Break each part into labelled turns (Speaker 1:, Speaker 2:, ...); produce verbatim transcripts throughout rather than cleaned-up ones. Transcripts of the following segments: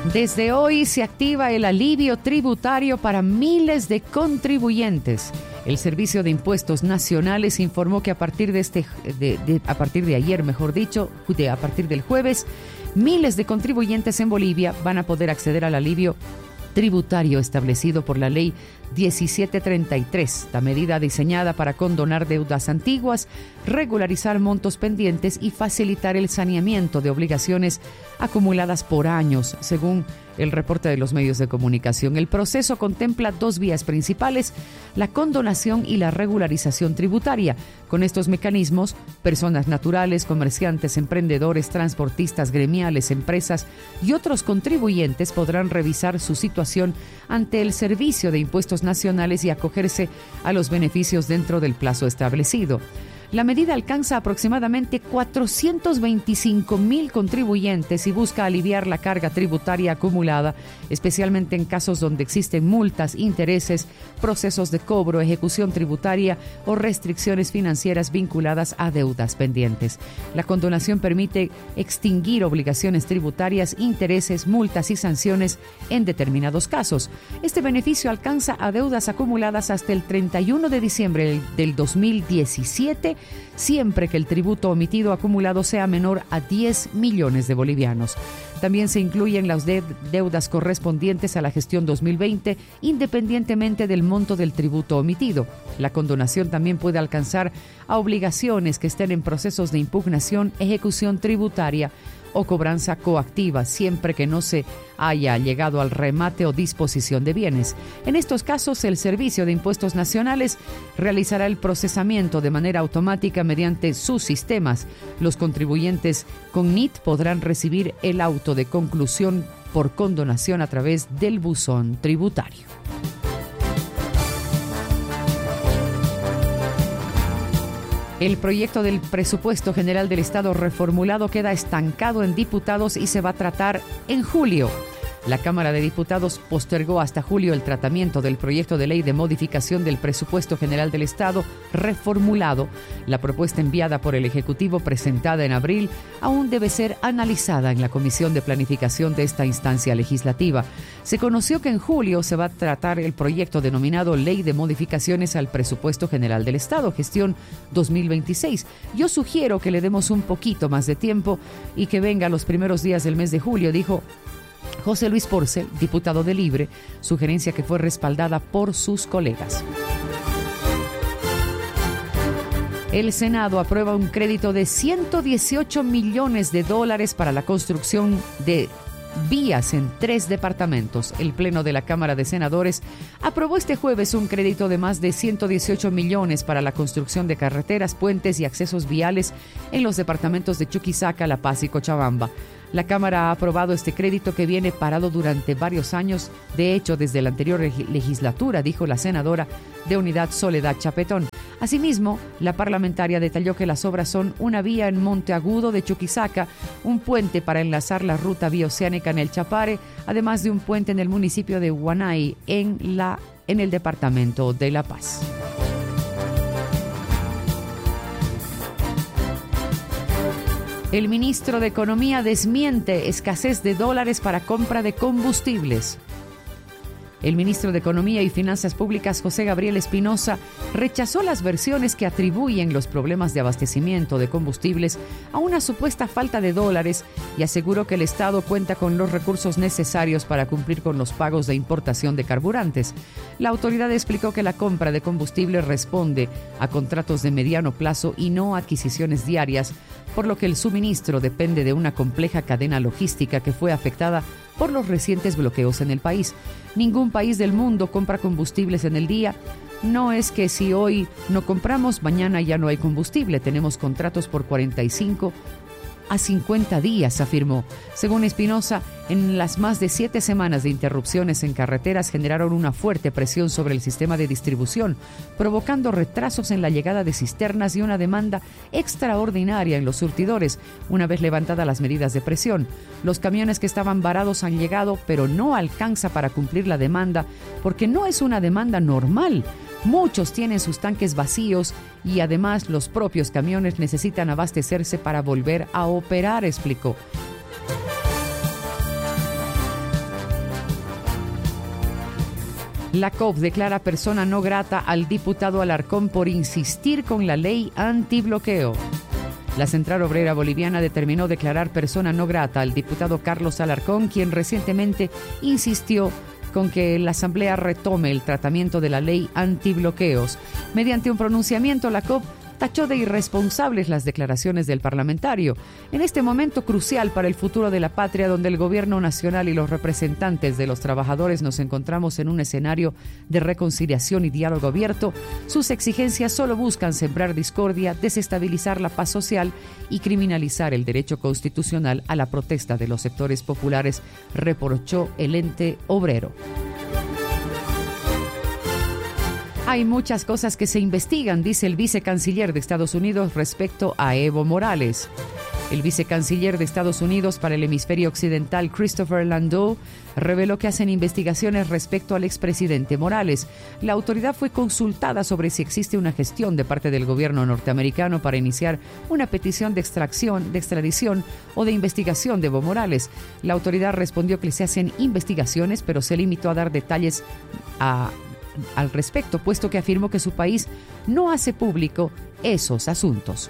Speaker 1: Desde hoy se activa el alivio tributario para miles de contribuyentes. El Servicio de Impuestos Nacionales informó que a partir de este, de, de, a partir de ayer, mejor dicho, de, a partir del jueves, miles de contribuyentes en Bolivia van a poder acceder al alivio tributario establecido por la ley diecisiete treinta y tres, la medida diseñada para condonar deudas antiguas, regularizar montos pendientes y facilitar el saneamiento de obligaciones acumuladas por años, según el reporte de los medios de comunicación. El proceso contempla dos vías principales: la condonación y la regularización tributaria. Con estos mecanismos, personas naturales, comerciantes, emprendedores, transportistas, gremiales, empresas y otros contribuyentes podrán revisar su situación ante el Servicio de Impuestos Nacionales y acogerse a los beneficios dentro del plazo establecido. La medida alcanza aproximadamente cuatrocientos veinticinco mil contribuyentes y busca aliviar la carga tributaria acumulada, especialmente en casos donde existen multas, intereses, procesos de cobro, ejecución tributaria o restricciones financieras vinculadas a deudas pendientes. La condonación permite extinguir obligaciones tributarias, intereses, multas y sanciones en determinados casos. Este beneficio alcanza a deudas acumuladas hasta el treinta y uno de diciembre del dos mil diecisiete, siempre que el tributo omitido acumulado sea menor a diez millones de bolivianos. También se incluyen las de- deudas correspondientes a la gestión dos mil veinte, independientemente del monto del tributo omitido. La condonación también puede alcanzar a obligaciones que estén en procesos de impugnación, ejecución tributaria o cobranza coactiva, siempre que no se haya llegado al remate o disposición de bienes. En estos casos, el Servicio de Impuestos Nacionales realizará el procesamiento de manera automática mediante sus sistemas. Los contribuyentes con N I T podrán recibir el auto de conclusión por condonación a través del buzón tributario. El proyecto del presupuesto general del Estado reformulado queda estancado en diputados y se va a tratar en julio. La Cámara de Diputados postergó hasta julio el tratamiento del proyecto de ley de modificación del presupuesto general del Estado reformulado. La propuesta enviada por el Ejecutivo, presentada en abril, aún debe ser analizada en la Comisión de Planificación de esta instancia legislativa. Se conoció que en julio se va a tratar el proyecto denominado Ley de Modificaciones al Presupuesto General del Estado, gestión dos mil veintiséis. Yo sugiero que le demos un poquito más de tiempo y que venga los primeros días del mes de julio, dijo José Luis Porcel, diputado de Libre, sugerencia que fue respaldada por sus colegas. El Senado aprueba un crédito de ciento dieciocho millones de dólares para la construcción de vías en tres departamentos. El Pleno de la Cámara de Senadores aprobó este jueves un crédito de más de ciento dieciocho millones para la construcción de carreteras, puentes y accesos viales en los departamentos de Chuquisaca, La Paz y Cochabamba. La Cámara ha aprobado este crédito que viene parado durante varios años, de hecho desde la anterior legislatura, dijo la senadora de Unidad Soledad Chapetón. Asimismo, la parlamentaria detalló que las obras son una vía en Monte Agudo de Chuquisaca, un puente para enlazar la ruta bioceánica en el Chapare, además de un puente en el municipio de Huanay, en, la, en el departamento de La Paz. El ministro de Economía desmiente escasez de dólares para compra de combustibles. El ministro de Economía y Finanzas Públicas, José Gabriel Espinosa, rechazó las versiones que atribuyen los problemas de abastecimiento de combustibles a una supuesta falta de dólares y aseguró que el Estado cuenta con los recursos necesarios para cumplir con los pagos de importación de carburantes. La autoridad explicó que la compra de combustible responde a contratos de mediano plazo y no a adquisiciones diarias, por lo que el suministro depende de una compleja cadena logística que fue afectada por los recientes bloqueos en el país. Ningún país del mundo compra combustibles en el día. No es que si hoy no compramos, mañana ya no hay combustible. Tenemos contratos por cuarenta y cinco a cincuenta días, afirmó. Según Espinosa, en las más de siete semanas de interrupciones en carreteras generaron una fuerte presión sobre el sistema de distribución, provocando retrasos en la llegada de cisternas y una demanda extraordinaria en los surtidores, una vez levantadas las medidas de presión. Los camiones que estaban varados han llegado, pero no alcanza para cumplir la demanda, porque no es una demanda normal. Muchos tienen sus tanques vacíos y además los propios camiones necesitan abastecerse para volver a operar, explicó. La C O P declara persona no grata al diputado Alarcón por insistir con la ley antibloqueo. La Central Obrera Boliviana determinó declarar persona no grata al diputado Carlos Alarcón, quien recientemente insistió con que la Asamblea retome el tratamiento de la ley antibloqueos. Mediante un pronunciamiento, la C O P tachó de irresponsables las declaraciones del parlamentario. En este momento crucial para el futuro de la patria, donde el gobierno nacional y los representantes de los trabajadores nos encontramos en un escenario de reconciliación y diálogo abierto, sus exigencias solo buscan sembrar discordia, desestabilizar la paz social y criminalizar el derecho constitucional a la protesta de los sectores populares, reprochó el ente obrero. Hay muchas cosas que se investigan, dice el vicecanciller de Estados Unidos respecto a Evo Morales. El vicecanciller de Estados Unidos para el hemisferio occidental, Christopher Landau, reveló que hacen investigaciones respecto al expresidente Morales. La autoridad fue consultada sobre si existe una gestión de parte del gobierno norteamericano para iniciar una petición de extracción, de extradición o de investigación de Evo Morales. La autoridad respondió que se hacen investigaciones, pero se limitó a dar detalles a al respecto, puesto que afirmó que su país no hace público esos asuntos.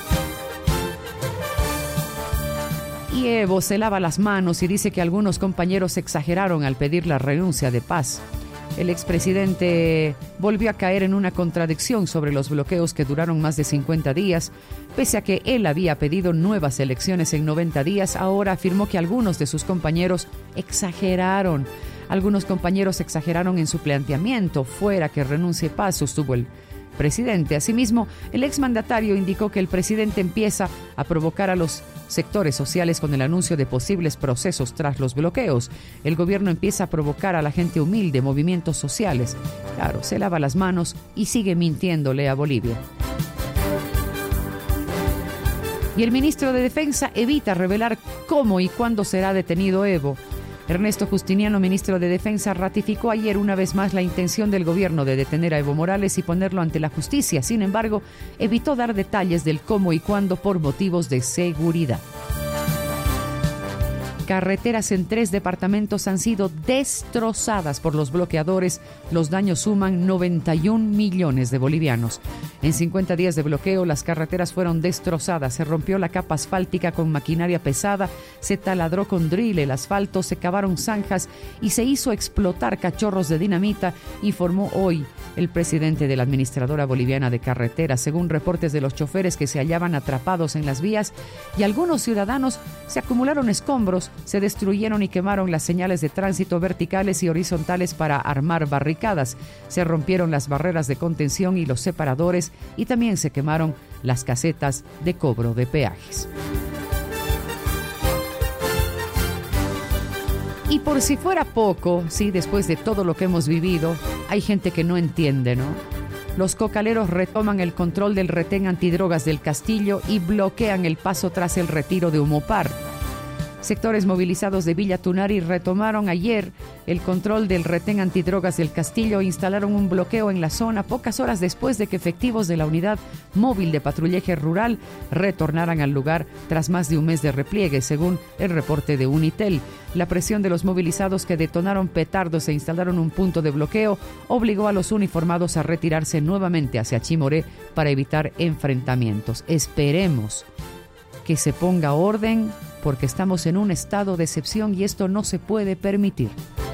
Speaker 1: Y Evo se lava las manos y dice que algunos compañeros exageraron al pedir la renuncia de paz. El expresidente volvió a caer en una contradicción sobre los bloqueos que duraron más de cincuenta días. Pese a que él había pedido nuevas elecciones en noventa días, ahora afirmó que algunos de sus compañeros exageraron. Algunos compañeros exageraron en su planteamiento, fuera que renuncie paz, sostuvo el presidente. Asimismo, el exmandatario indicó que el presidente empieza a provocar a los sectores sociales con el anuncio de posibles procesos tras los bloqueos. El gobierno empieza a provocar a la gente humilde, movimientos sociales. Claro, se lava las manos y sigue mintiéndole a Bolivia. Y el ministro de Defensa evita revelar cómo y cuándo será detenido Evo. Ernesto Justiniano, ministro de Defensa, ratificó ayer una vez más la intención del gobierno de detener a Evo Morales y ponerlo ante la justicia. Sin embargo, evitó dar detalles del cómo y cuándo por motivos de seguridad. Carreteras en tres departamentos han sido destrozadas por los bloqueadores. Los daños suman noventa y un millones de bolivianos. En cincuenta días de bloqueo, las carreteras fueron destrozadas. Se rompió la capa asfáltica con maquinaria pesada, se taladró con drill el asfalto, se cavaron zanjas y se hizo explotar cachorros de dinamita, informó hoy el presidente de la Administradora Boliviana de Carreteras. Según reportes de los choferes que se hallaban atrapados en las vías y algunos ciudadanos, se acumularon escombros, se destruyeron y quemaron las señales de tránsito verticales y horizontales para armar barricadas. Se rompieron las barreras de contención y los separadores y también se quemaron las casetas de cobro de peajes. Y por si fuera poco, sí, después de todo lo que hemos vivido, hay gente que no entiende, ¿no? Los cocaleros retoman el control del retén antidrogas del Castillo y bloquean el paso tras el retiro de Humopar. Sectores movilizados de Villa Tunari retomaron ayer el control del retén antidrogas del Castillo e instalaron un bloqueo en la zona pocas horas después de que efectivos de la unidad móvil de patrullaje rural retornaran al lugar tras más de un mes de repliegue, según el reporte de Unitel. La presión de los movilizados que detonaron petardos e instalaron un punto de bloqueo obligó a los uniformados a retirarse nuevamente hacia Chimoré para evitar enfrentamientos. Esperemos que se ponga orden, porque estamos en un estado de excepción y esto no se puede permitir.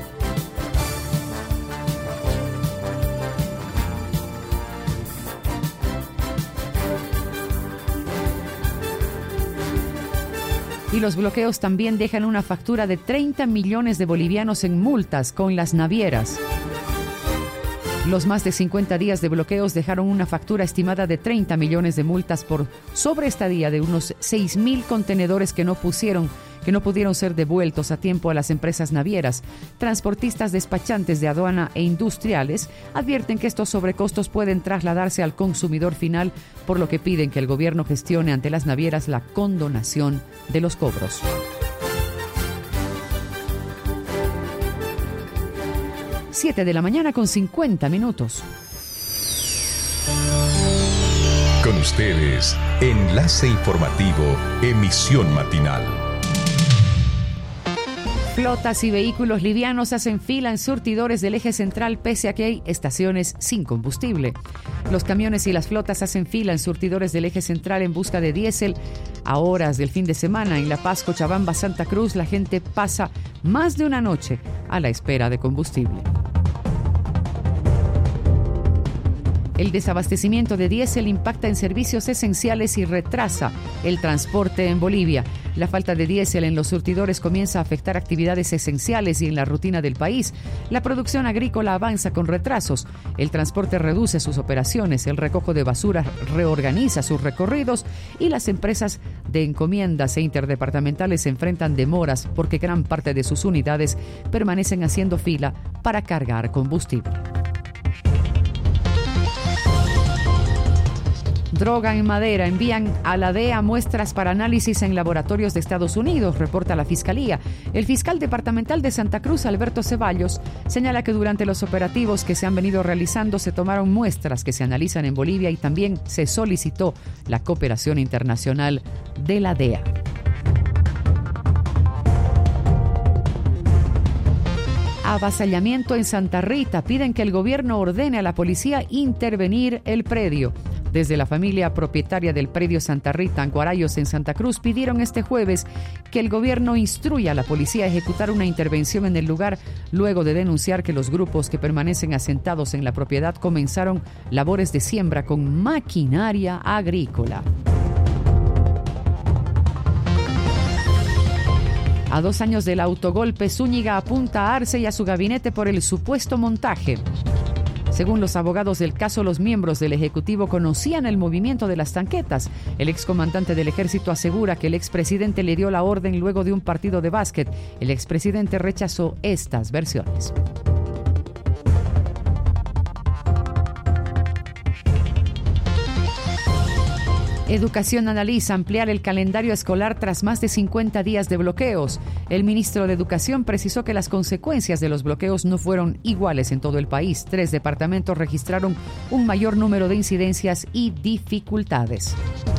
Speaker 1: Y los bloqueos también dejan una factura de treinta millones de bolivianos en multas con las navieras. Los más de cincuenta días de bloqueos dejaron una factura estimada de treinta millones de multas por sobreestadía de unos seis mil contenedores que no pusieron, que no pudieron ser devueltos a tiempo a las empresas navieras. Transportistas, despachantes de aduana e industriales advierten que estos sobrecostos pueden trasladarse al consumidor final, por lo que piden que el gobierno gestione ante las navieras la condonación de los cobros. siete de la mañana con cincuenta minutos.
Speaker 2: Con ustedes, Enlace Informativo, emisión matinal.
Speaker 1: Flotas y vehículos livianos hacen fila en surtidores del eje central pese a que hay estaciones sin combustible. Los camiones y las flotas hacen fila en surtidores del eje central en busca de diésel. A horas del fin de semana en La Paz, Cochabamba, Santa Cruz, la gente pasa más de una noche a la espera de combustible. El desabastecimiento de diésel impacta en servicios esenciales y retrasa el transporte en Bolivia. La falta de diésel en los surtidores comienza a afectar actividades esenciales y en la rutina del país. La producción agrícola avanza con retrasos. El transporte reduce sus operaciones, el recojo de basura reorganiza sus recorridos y las empresas de encomiendas e interdepartamentales se enfrentan demoras porque gran parte de sus unidades permanecen haciendo fila para cargar combustible. Droga en madera. Envían a la D E A muestras para análisis en laboratorios de Estados Unidos, reporta la Fiscalía. El fiscal departamental de Santa Cruz, Alberto Ceballos, señala que durante los operativos que se han venido realizando se tomaron muestras que se analizan en Bolivia y también se solicitó la cooperación internacional de la D E A. Avasallamiento en Santa Rita. Piden que el gobierno ordene a la policía intervenir el predio. Desde la familia propietaria del predio Santa Rita, Anguarayos, en Santa Cruz, pidieron este jueves que el gobierno instruya a la policía a ejecutar una intervención en el lugar luego de denunciar que los grupos que permanecen asentados en la propiedad comenzaron labores de siembra con maquinaria agrícola. A dos años del autogolpe, Zúñiga apunta a Arce y a su gabinete por el supuesto montaje. Según los abogados del caso, los miembros del Ejecutivo conocían el movimiento de las tanquetas. El excomandante del Ejército asegura que el expresidente le dio la orden luego de un partido de básquet. El expresidente rechazó estas versiones. Educación analiza ampliar el calendario escolar tras más de cincuenta días de bloqueos. El ministro de Educación precisó que las consecuencias de los bloqueos no fueron iguales en todo el país. Tres departamentos registraron un mayor número de incidencias y dificultades.